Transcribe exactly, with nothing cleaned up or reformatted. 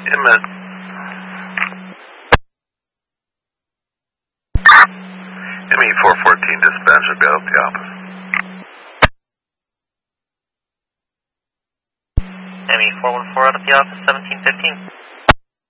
Inman. M E four fourteen dispatch will be out of the office. M E four one four out of the office, seventeen fifteen.